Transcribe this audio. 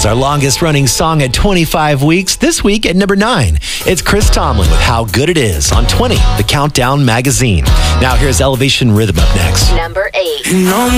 was our longest running song at 25 weeks. This week at number 9, it's Chris Tomlin with How Good It Is on 20, the Countdown magazine. Now here's Elevation Rhythm up next. Number 8.